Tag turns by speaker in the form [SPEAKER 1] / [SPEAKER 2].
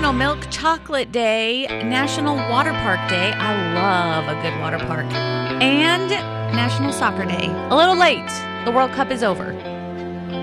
[SPEAKER 1] National Milk Chocolate Day, National Water Park Day. I love a good water park. And National Soccer Day. A little late. The World Cup is over.